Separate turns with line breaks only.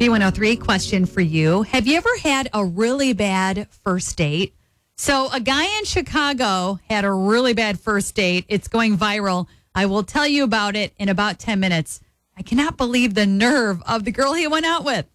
B103 question for you. Have you ever had a really bad first date? So a guy in Chicago had a really bad first date. It's going viral. I will tell you about it in about 10 minutes. I cannot believe the nerve of the girl he went out with.